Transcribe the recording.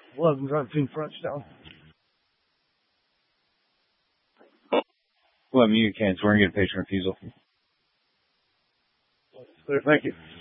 11, drive between fronts down. 11, you can cancel. We're going to get a patient refusal. Clear, thank you.